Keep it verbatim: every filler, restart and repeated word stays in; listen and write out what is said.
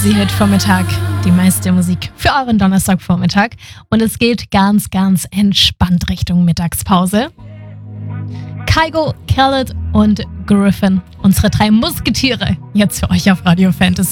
Easy-Hit-Vormittag. Die meiste Musik für euren Donnerstagvormittag. Und es geht ganz, ganz entspannt Richtung Mittagspause. Kygo, Khaled und Griffin, unsere drei Musketiere, jetzt für euch auf Radio Fantasy.